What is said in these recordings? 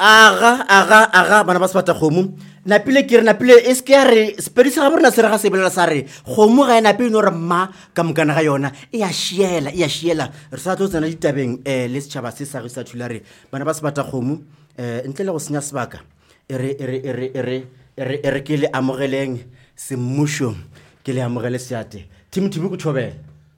aga bana ba sebata kgomo napile ke re napile e se ke ya re sepedisa ga borena se re ga se belela sa re kgomo ga e nape eno re mma ka mokana ga yona e a šiela re sa tlo tsena ditabeng le setšhaba se sa go sa thula re bana ba sebata kgomo ntle le go senya sebaka e re ke le amogeleng semmušo ke le amogele seate timothy ko thobela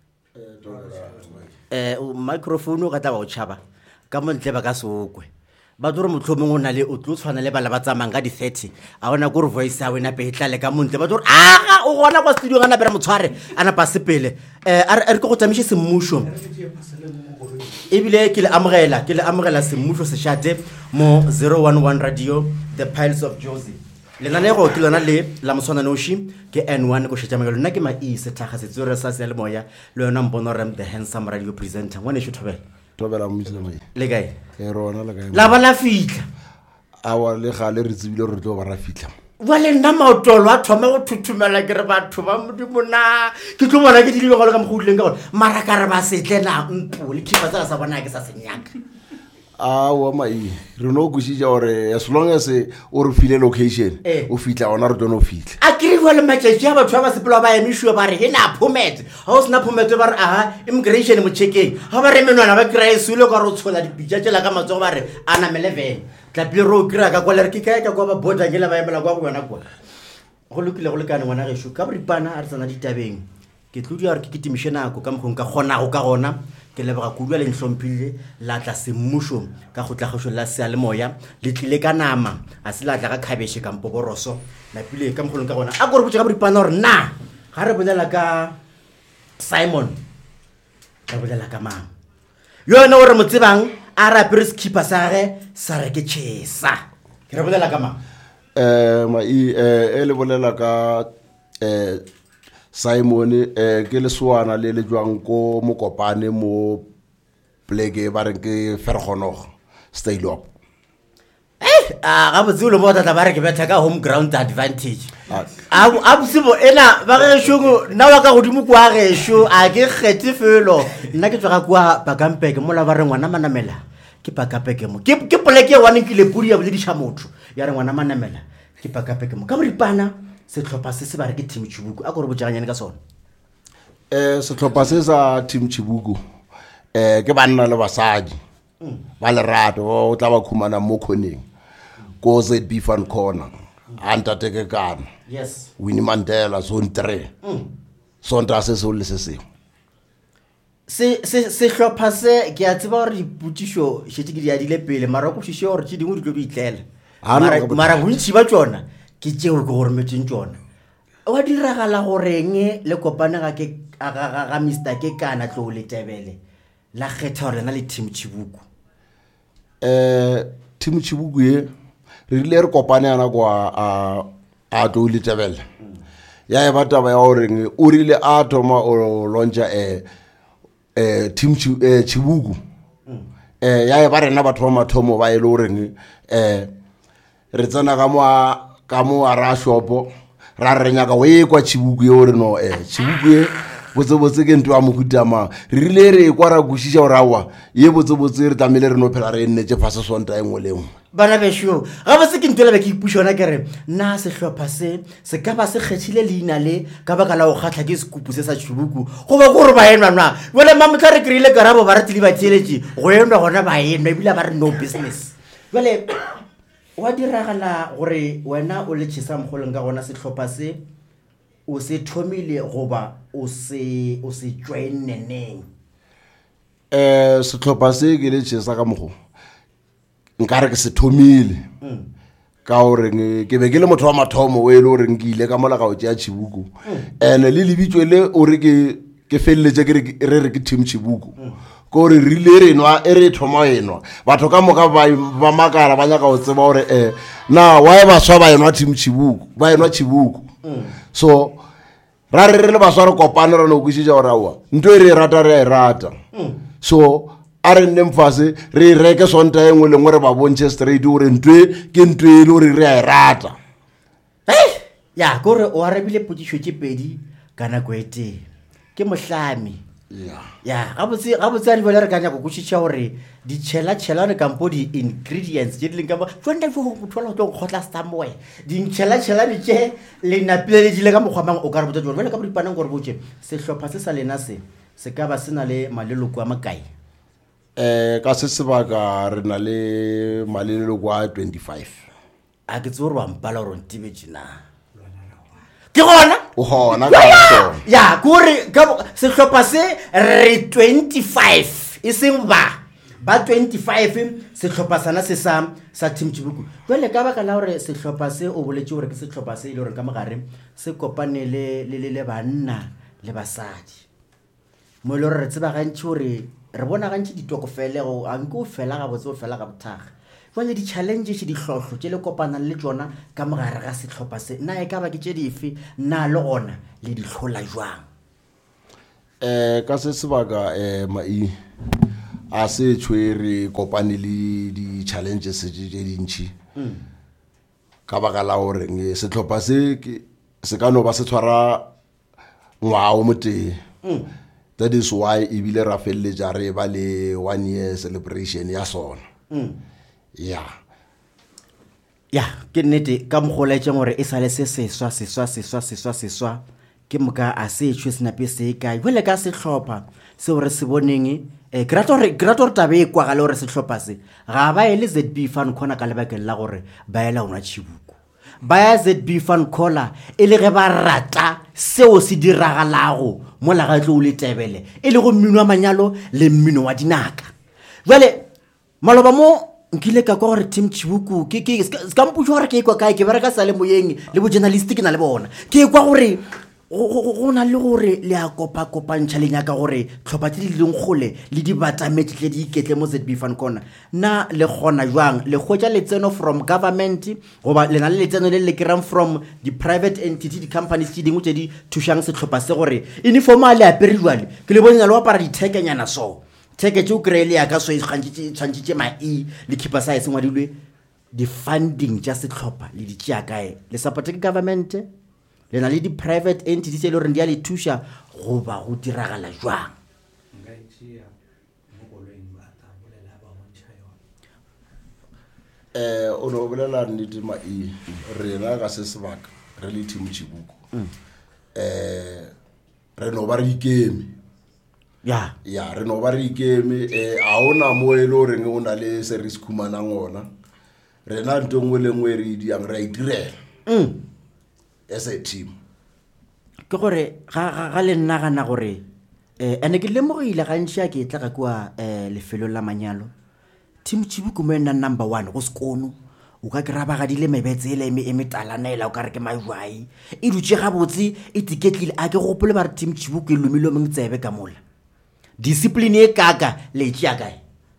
microphone o ka tla ba o tšhaba ka montle ba ka seokwe ba tlo re motlhomong o na le o tlo tshwana le bala ba tsamayng ka di-30 a bona ko re voice ya wena pe e tlale ka montle ba tlo re aga o gona kwa studio ga napera motshware a napa sepele re ke go tsamiše semmušo ebile ke le amogela semmušo sešate mo 011 radio the Piles of Josie lenanego ke lona le la moswananoši ke N1 ko šetšamagelo nna ke maise thaga setsore sa se le moya le yona mponorem the handsome radio presenter ngwaneso thobela mmislemai le kae rona le kae la ba la fitlha awa le gale re tsebile re tlo ba ra fitlha wa le nna maotolo a thoma go thuthumela ke re batho ba modimona ke tlo bona ke dilego le ka mogodileng ka gore mara ka re ba setle na mpole khipa tsela sa bona ke sa senyaka awa mai re no kwešiša gore as long as o re file location o fitlha ona re tone o fitlha a ke re bua le matšatši a batho ba ba sepela ba emišiwa ba re he na phomete ga o sena phomete ba re aha immigration mochekeng ga ba re menwana ba kry-a esule ka re o tshola dipitša tšela ka matsogo ba re a namele vene tlapile re o kry-a ka kwa le re ke kae ka kwa ba bota ke le ba emela kwa go yona kwa go lokile go lekane ngwana gešo ka boripana a re tsana ditabeng ke tlodia gore ke ketimiše nako ka mokgong ka kgonago ka gona ke leboga kudua le ntlhomphile la tla semmušo ka go tlhagišo la sealemoya le tlile ka nama a se la tla ka khabešhe kampo boroso napile ka mokgolong ka gona a ko re botse ka boripana gore na ga re bolela ka Simon re bolela ka mang yona o re mo tsebang a re apere sekhipa sa gage sa re ke tšhesa ke re bolela ka mang e le bolela ka Simon ke leswana le le jwang ko mokopane mo pleke ba re ke Vergenoeg style up ga botse lo mo tla ba re ke betha ka home ground advantage a bosibo ena ba ge shongo nna wa ka godimo kwa gesho a ke kgetse felo nna ke tswa kwa Bakampeke mola ba re ngwana manamela ke Bakampeke mo ke pleke ya ke le pudi ya bolediša motho ya re ngwana manamela ke Bakampeke mo ka boripana setlhopha se se ba re ke Team Chibuku a go re botjaganyane ka sona setlhopha se sa Team Chibuku ke banna le basadi ba lerato o tla ba khumana mo khoneng ko ZB Fan Corner Antateke Kana yes Winnie Mandela zone 3 sonta se se le se se hlopha se ke a tseba gore diputišo šetse ke di adile pele mara go šiše gore tše dingwe di tlo di itlela mara bontši ba tsona ke tšeo ke gore metseng tsona wa diragala goreng le kopane ga Mr. ke kana tlo le tebele la kgetha gore na le Team Chibuku Team Chibuku ye re ile re kopane yana kwa a tlo le tebele ya e bataba ya gore o rile a thoma o launcha Team Chibuku ya e ba rena batho ba mathomo ba e le gore re tsena ka mo ara shopo ra re nyaka o e kwa Chibuku yo re no Chibuku ye botse ke ntwa mogutama re rile re kwa ra kušiša o rawa ye botse re tamile re no phela re nnetse fa se sonta engwe le engwe bana besho ga ba se ke ntwela be ke ipušona ke re na sehlopha se ka ba se kgethile leina le ka baka la go kgatla ke sekupu se sa Chibuku go ba gore ba enwa bole mamotla re kry-ile karabo ba re tile ba theeletše go enwa gona ba enwa ebile ba re no business bale wa diragala gore wena o le tšhesa mogolong ka gona setlhopha se o se thomile goba o se joineneng setlhopha se ke le tšhesa ka mogo nka re ke se thomile ka gore ke be ke le motho wa mathomo o e le gore ke ile ka mola ga o tšea Chibuku ene le lebitšwe le o re ke feleletse re re ke Team Chibuku gore re ile re nwa e re thoma enwa batho ka moka ba makala ba nyaka go tseba gore na wa e baswa ba enwa Team Chibuku ba enwa Chibuku so ra re le baswa re kopane re no kwišiša gore awa nto e re rata re a e rata so a re nne mfase re reke sonta engwe le ngwe re ba bontšhe straight gore ntwe ke ntwe e le gore re a e rata ya kore o arebile potišo tše pedi ka nako e tee ke mohlami ya gabotse a di bole re ka nyako kwešiša gore ditšhela-tšhelane kampo di-ingredients tše di leng kampo tsonta fo thola go tlo kgotla stamwe ditšhela-tšhelane tše lenapile le dile ka mokgwamang o ka re botsa jone jale ka bodipanang gore botse sehlopha se sa lena se ka ba se na le maleloko a makae ka se sebaka re na le maleloko a 25 a ke tse gore wampala gore ntibetse na ke gona o gona ya kore sehlopha se re 25 e seng ba 25 sehlopha sana se sa Team Chibuku jwale ka baka la gore sehlopha se o boletse gore ke sehlopha se ile gore ka mogare se kopane le banna le basadi mo ile re tseba gantši gore re bona gantši ditokofelego a nke o fela ga botse o fela ga bothaga jwale di-challenges dihlohlo tše le kopanang le tsona ka mogare ga sehlopha se na e ka ba ke tše dife na le gona le dihlola jwang ka se sebaka mai a se tshwere kopane le di-challenges tše dintšhi ka baka la gore sehlopha se ka no ba se tshwara ngwao mo teng that is why ebile ra feleletša re ba le 1 year celebration ya sona ya ke nnete ka mogolaetseng gore e sale se seswa ke moka a se etšwe senape se kae jale ka sehlopha seo re se boneng ke rata gore tabe e kwaga le gore sehlopha se ga ba e le ZB Fan Corner ka lebakeng la gore ba ela ona Chibuku ba ya ZB Fan Corner e le ge ba rata seo se diragalago mo lagatlo o le tebele e le go mmino wa manyalo le mmino wa dinaka jale maloba mo nkile ka kwa gore Team Chibuku ka mputša gore ke kwa kae ke bereka sa le moyeng le bo journalistic na le bona ke kwa gore go na le gore le a kopantšha le nyaka gore tlhopha tse di leng gole le di batametse tle di iketle mo ZB Fan Corner na le gona jwang le hwetša letseno from government goba le na le letseno le le kry-ang from the private entity di-companies tše dingwe tše di thušang setlhopha se gore uniform a le apere jwale ke le bonena le apara dithekenyana so theke tše o kry-e le yaka so tshwantšitše mai le keeper sa e sengwadilwe di-funding tša setlhopha le di tšea kae le support ke government le na le di-private entities tše e le gore di a le thuša goba go diragala jwang o no bolela nnete mai rena ka se sebaka re le Team Chibuku re no ba re ikeme ya re no ba re ikeme a ona mo e le gore o na le se re sekhumanang ona rena nto ngwe le ngwe re diang ra itirela as a team ke gore ga le nnagana gore ene ke lemogile gantši a ke tla ka kua lefelo la manyalo Team Chibuku mo ena number 1 go sekono o ka kry-a ba gadile mebetse ele e metalanaela o ka re ke majwai e dutše gabotse e tiketlile a ke gopole ba re Team Chibuku e lomile mong tsebe ka mola discipline e kaka le tšea kae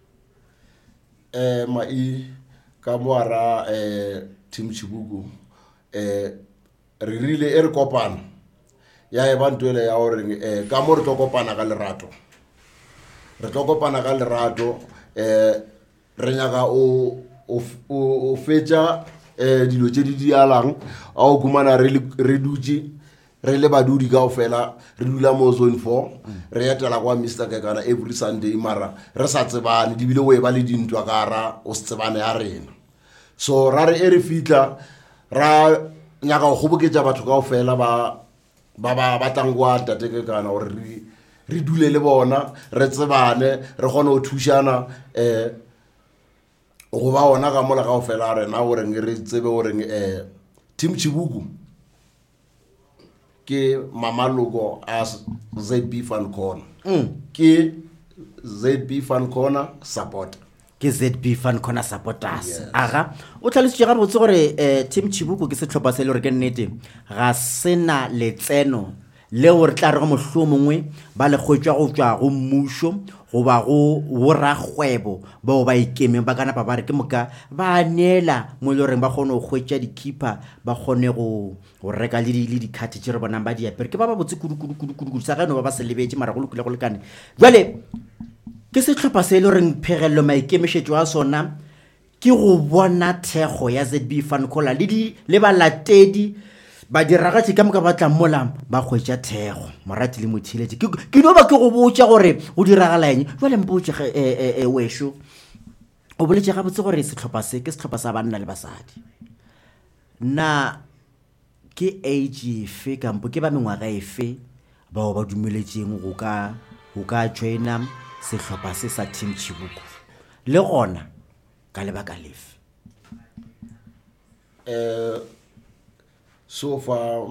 mai ka moara Team Chibuku re rile e re kopana ya e bantwele ya gore ka mo re tlo kopana ka lerato re nyaka o fetša dilo tše di dialang a o kumana re dutše re le badudi ka ofela re dula mo zone 4 re etela kwa Mr Kekana every Sunday mara re sa tsebane di bile o e ba le dintwa ka ra o se tsebane ya rena so ra re e re fitla ra nyaka go goboketša batho ka ofela ba tangwa Tate Kekana gore re dule le bona re tsebane re gone o thušana go ba ona ka mola ka ofela rena gore re tsebe gore Team Chibuku ke mamaloko a ZB Fan Corner ke ZB Fan Corner support ke ZB Fan Corner supporters aga o tlhalositse ga botse gore Team Chibuku ke setlhopha se le gore ke nnete ga sena letseno le gore tla re go mohlomongwe ba le kgwetšwa go tšwa go mmušo goba go boragwebo bao ba ikemeng ba kana ba re ke moka ba neela mo le gore ba kgone go kgwetša di-keeper ba kgone go reka le di-carte tše re bonang ba diapere ke ba ba botse kudu sa gano ba se lebetse mara go lokile go lekane jale ke setlhopha se le goreng phegelelo maikemišetšo a sona ke go bona thekgo ya ZB Fan Corner le balatedi ba diragatse ka moka ba tla mola ba kgwetša thego morati le motheletše ke no ba ke go botša gore go diragala eng jwale mpotše wešo o boletše gabotse gore setlhopha se ke setlhopha sa banna le basadi na ke age efe kampo ke ba mengwaga efe bao ba dumeletšeng go ka joina setlhopha se sa Team Chibuku le gona ka lebaka lefe so far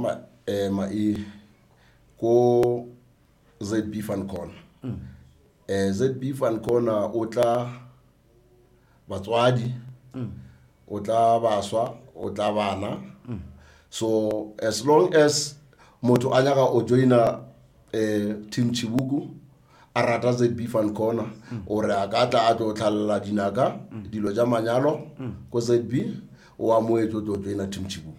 ko ZB Fan Corner ZB Fan Corner o tla batswadi o tla baswa o tla bana so as long as motho a nyaka o joina Team Chibuku a rata ZB Fan Corner ore a ka tla a tlo tlhalla dinaka dilo ja manyalo ko ZB o a moetlo tlo joina Team Chibuku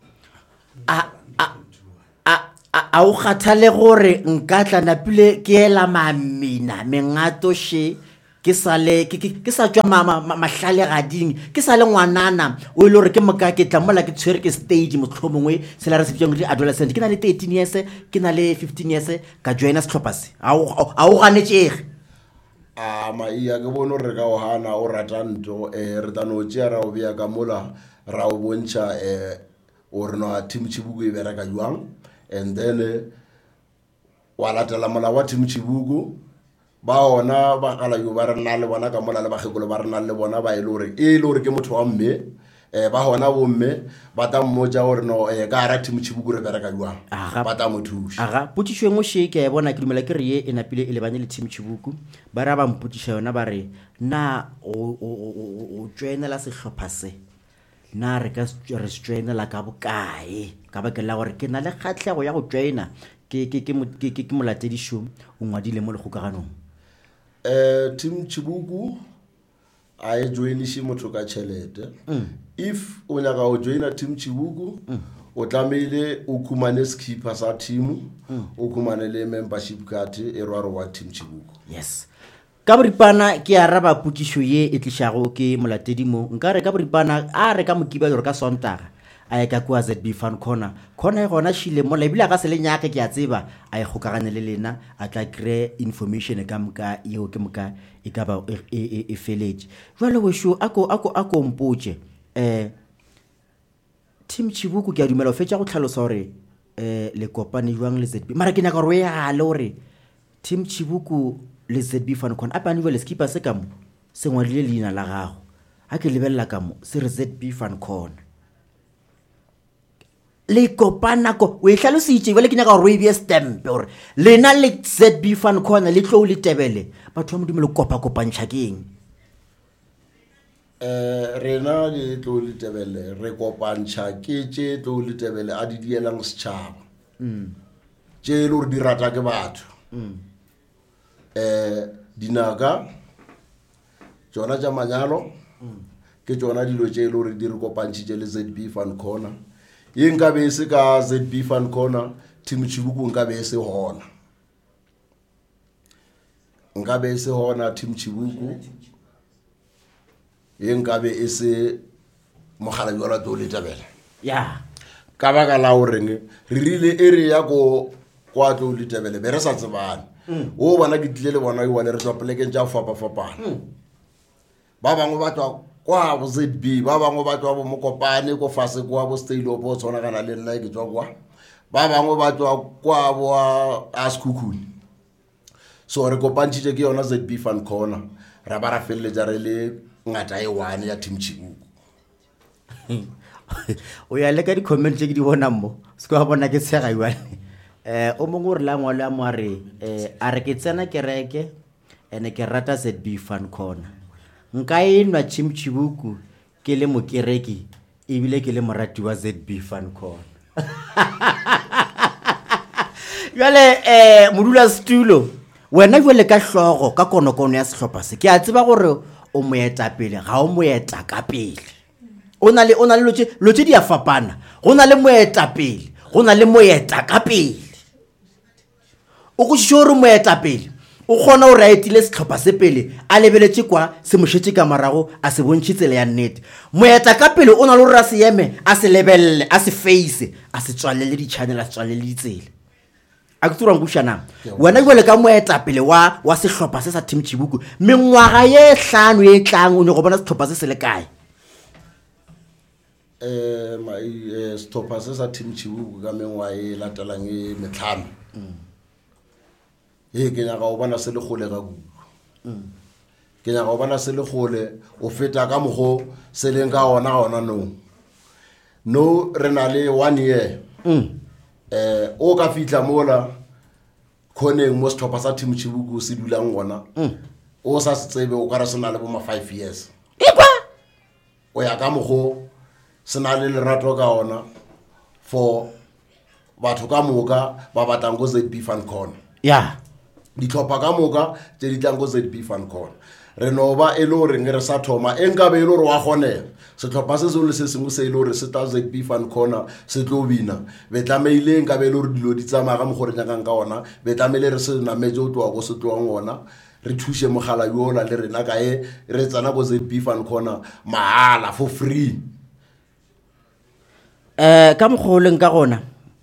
a o kgathale gore nka tla napile ke ela mamina mengato she ke sa tswa mahlale gading ke sa le ngwanana o ile gore ke moka ke tla mola ke tshwere ke stage motlhomongwe se la re se bitsang di adolescent ke na le 13 years ke na le 15 years ka joina setlhopha se a o ganetšege maia ke bone re ka o hana o rata nto re tano tšea ra o bea ka mola ra o bontšha o re no Team Chibuku e bereka jwang and then wa latela mola wa Team Chibuku ba ona ba kala yo ba re nna le bona ka mola le bagekolo ba re nna le bona ba ile gore ke motho wa mme ba hona bo mme ba ta mmoja gore no ka ra Team Chibuku re bereka jwang ba ta mothusha aga putišwe mo sheke ya bona ke dumela ke re e napile e lebane le Team Chibuku ba ra ba mputiša yona ba re na o joinela sehlopha se na re ka re joinela ka bokae ka ba ke la gore ke na le kgatlhego ya go joina ke molatedi show o ngwadile mo le gokaganong Team Chibuku a e joiniše motho ka tšhelete if o nyaka o joina Team Chibuku o tlamehile o khumane skipper sa team o khumane le membership card e rwaro wa Team Chibuku yes ka boripana ke araba putišo ye e tlišago ke molatedi mo nka re ka boripana a re ka mokiba gore ka sontaga a e ka kwa ZB Fan Corner e gona šile mola ebile ka se le nyake ke a tseba a e gokagane le lena a tla kry information ka moka yeo ke moka e ka ba e feletše jwale wešo ako mpotše Team Chibuku ke a dumela o fetša go tlhalosa gore le kopane jwang le ZB mara ke nyaka gore o egale gore Team Chibuku le ZB Fan Corner a pane le skipa se ka mo se ngwadile leina la gago a ke lebelela ka mo se re ZB Fan Corner le kopana ko o e hlalositše bale ke nyaka gore o e bie stamp gore lena le ZB Fan Corner le tlo le tebele batho ba modimo le kopantšha ke eng rena le tlo le tebele re kopantšha ke tše tlo le tebele a di dielang setšhaba tše le gore di rata ke batho dinaka tšona tša manyalo ke tšona dilo tše le gore di re kopantšhitše le ZB Fan Corner ye nka be se ka ZB Fan Corner Team Chibuku nka be se hona Team Chibuku ye nka be e se mogala jola to le tabela ya ka baka la gore re rile ere ya go kwa to le tabela be re sa tsebane o bona ke tlile le bona e wale re tswa plekeng tša fapana ba bangwe ba tswa kwa bo ZB ba bangwe ba tswa bo Mokopane ko fase kwa bo Stale Opo tsona kana le nna ke tswa kwa ba bangwe ba tswa kwa bo Askukuni so re kopantšhitše ke yona ZB Fan Corner ra ba ra feleletša re le ngata e one ya Team Chibuku o ya le ka di-comment tše ke di bona mo se ka bona ke tshega iwane o mongwe o re la ngwalo ya mo a re ke tsena kereke ene ke rata ZB Fan Corner nka enwa Team Chibuku ke le mokereki ebile ke le morati wa ZB Fan Corner jale modula stulo wena jwale ka hlogo ka konokono ya sehlopha se ke a tseba gore o moeta pele ga o moeta ka pele o na le lotse di a fapana go na le moeta pele go na le moeta ka pele o go tšhore moeta pele o kgona o raetile setlhopha se pele a lebeletse kwa se mošetse ka marago a se bontšhe tsela ya nnete moeta ka pele o na le gore a se eme a se lebelele a se face a se tswalele di-channel a se tswalele ditsela a ke tsorang kušanang wena jale ka moetapele wa setlhopha se sa Team Chibuku mengwaga ye 5 e tlang o ne go bona setlhopha se se le kae setlhopha se sa Team Chibuku ka mengwaga e latelang e 5 ke nyaka go bona se le gole ka kudu ke nyaka go bona se le gole o feta ka mogo se leng ka ona no re na le 1 year o ka fitla mola khoneng mo setlhopha sa Team Chibuku se dulang gona o sa se tsebe o ka re se na le bo 5 years o ya ka mogo se na le lerato ka ona for batho ka moka ba batlang go ZB Fan Corner ditlhopha ka moka tse di tlang go ZB Fan Corner re no ba e le gore re sa thoma enka be e le gore wa kgonela setlhopha se se le se sengwe se e le gore se ta ZB Fan Corner se tlo bina be tlameile enka be e le gore dilo di tsamaya ka mogore nyakang ka ona be tlameile re se nametse o tloa go se tloang ona re thushe mogala yola le rena ka e re tsana go ZB Fan Corner mahala for free ka mogoleng ka gona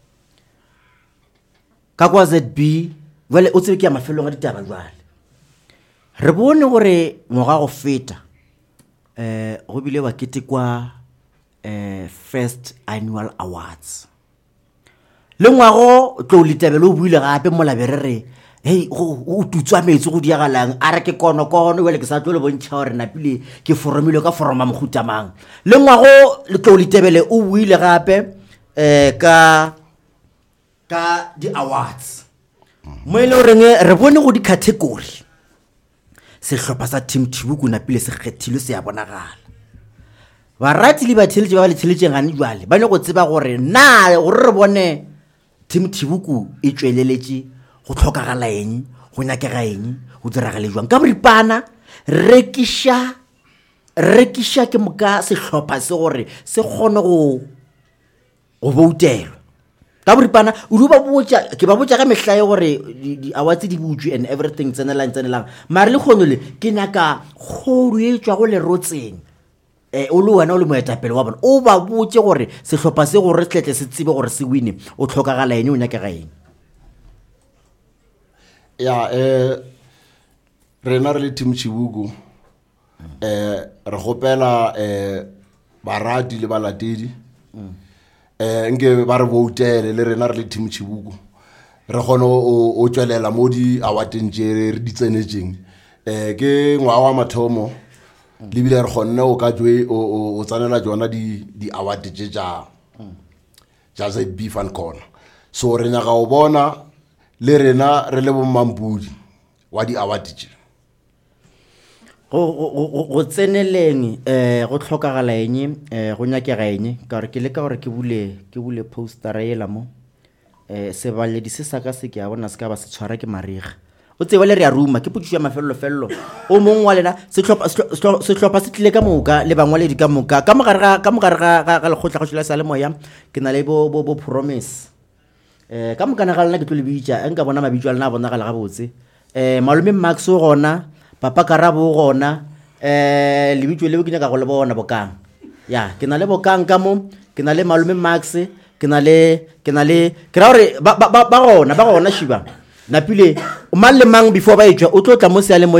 ka kwa ZB vale o tsebe ke ya mafelong a ditaba jwale re bone gore ngwaga go feta go bile wa ketekwa first annual awards le ngwago tlo litabelo o buile gape mo laberere hey o tutswa metsi go diagalang a re ke kono wele ke sa tlo le bontšha gore napile ke foromile ka foroma mohutamang le ngwago le tlo litabele o buile gape ka di awards mo ile re bone go di category sehlopha sa Team Chibuku napile se kgethilwe se ya bonagala ba rati le batheletše ba le theletšeng gane jwale ba ne go tseba gore na gore re bone Team Chibuku e tsweleletše go tlhokagala eng go nyakega eng go diragale jwang ka boripana rekisha ke moka sehlopha se gore se kgone go boutelwa ka boripana o di ba botša ke ba botša ga mehlae gore di awards di butswe and everything tsenelang mare le khonole ke naka khoru e tswa go le rotseng o le wena o le moetapele wa bona o ba botše gore sehlopha se gore tletle se tsebe gore se wine o tlhokagala eng o nyakega eng ya rena re le Team Chibuku re gopela baradi le balatedi nke ba re voutele le rena re le Team Chibuku re gone o tswelela mo di awardeng tše re di tsenetseng ke ngwaga wa mathomo le bile re gone o ka tswe o tsanela tsona di award tše tša ZB Fan Corner so re nyaka o bona le rena re le bomampudi wa di award tše go tseneleng go tlhokagala eng go nyakega eng ka gore ke le ka gore ke bule postera ela mo sebaledi se sa ka se ke a bona se ka ba se tshwara ke mariga o tsebe le re a ruma ke putšo ya mafelelo o mongwe wa lena sehlopha se tlile ka moka le bangwaledi ka moka ka mogare ga lekgotla go tšhela sa le moya ke na le bo promise ka mokana ga lena ke tlo le bitša nka bona mabitso a lena a bonagala gabotse malome Max o gona papa Karabo gona lebitso leo ke nyaka go le bona bokang ya ke na le bokang ka mo ke na le malome Max ke na le ke ra gore ba gona shiba napile o mang le mang before ba etswa o tlo tla mo se ale mo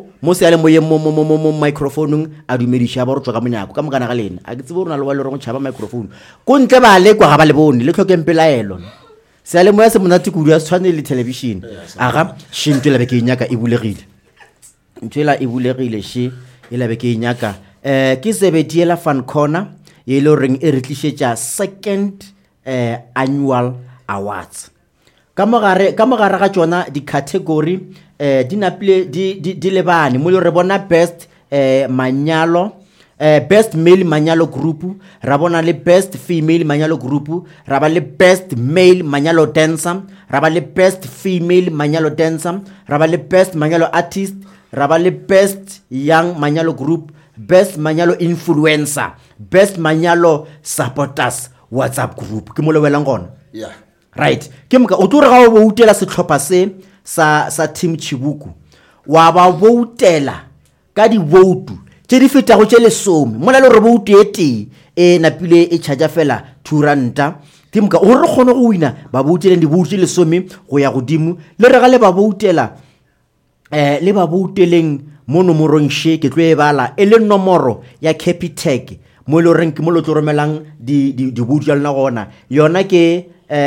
microphone a dumedisha ba re tswa ka monyako ka mokana ga lena a ke tsebe rona le wa le re go tšhaba microphone ko ntle ba le kwa ga ba le bone le tlhokeng pelaelo se ale mo ya se monate kudu ya tshwane le television aga shintwe la be ke inyaka e bulegile ntwela e bulegile she e la be ke inyaka ke ZB Fan Corner ye le reng e re tlišetša second annual awards ka mogare ga tsona di category di napile di lebane mo le re bona best manyalo best male manyalo group ra bona le best female manyalo group ra ba le best male manyalo dancer ra ba le best female manyalo dancer ra ba le best manyalo artist ra ba le best young manyalo group best manyalo influencer best manyalo supporters WhatsApp group ke mo le welang gona yeah right ke moka o tlo re ga o boutela setlhopha se sa Team Chibuku wa ba voutela ka di vote tse di fetago tse lesome mola le re vote e napile e charge fela 2 ranta team ka o re kgone go wina ba vouteleng di vote lesome go ya godimo le re ga le ba voutela le ba vouteleng mo nomorong she ke tlo e bala e le nomoro ya Capitec mo le reng ke mo lo tlo romelang di vote ya lona gona yona ke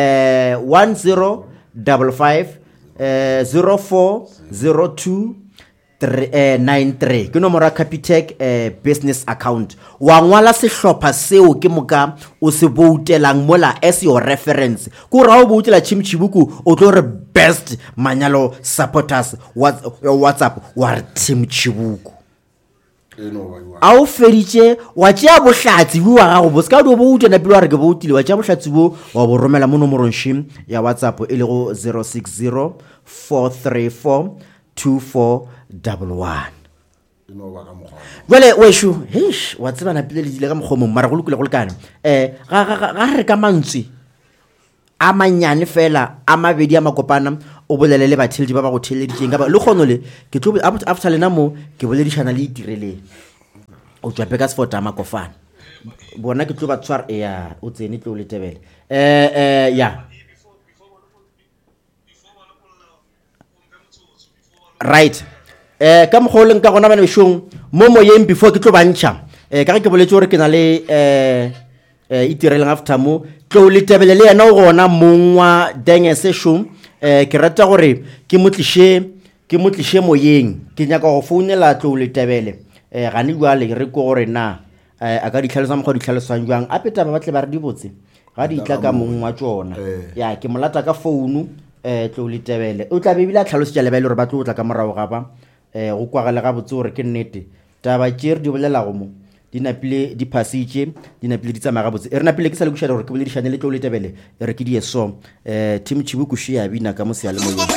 1055 040293 ke nomoro ya Capitec business account wa ngwala sehlopha seo ke moka o se voutelang mola as your reference go ra o voutela Team Chibuku o tlo re best manyalo supporters WhatsApp wa Team Chibuku a o feditše wa tšea bohlatsi wa gago bo ska do bouta na pele wa re ke boutile wa tšea bohlatsi bo wa bo romela mo nomorong shim ya WhatsApp e le go 0604342411 jwale wesho hish wa tseba na pele le dile ka mokgomo mara go lokile go lekana ga re ka mantswe a manyane fela a mabedi a makopana o bolele le bathildi ba ba go theleditseng ka ba le khono le ke tlo after lena mo ke boledišana le itireleng o tswa pe ka sefota makofana bona ke tlo ba tshwara ya o tsene tlo le tebele ya right ka mogoleng ka gona bana beshong mo moyeng before ke tlo bantšha ka ke boletse gore ke na le itireleng after mo tlo le tebele le yena o gona mongwa denge session ke rata gore ke motliše moyeng ke nyaka go founela tlo le tebele ga ne jwale re ko gore na a ka ditlhalosa mo go ditlhalosang jwang a peta ba batle ba re di botse ga di tla ka mongwa tsona ya ke molata ka phone tlo le tebele o tla bebile a tlhalositse le ba ile re ba tlo tla ka morago ga ba go kwagale ga botse gore ke nnete taba tšere di bolela go mo di napile di passitše di napile di tsamaya ga botse re napile ke sa le kušala gore ke boledišane le tlo le tebele re ke die so Team Chibuku shi ya bina ka mo se ya le moyeng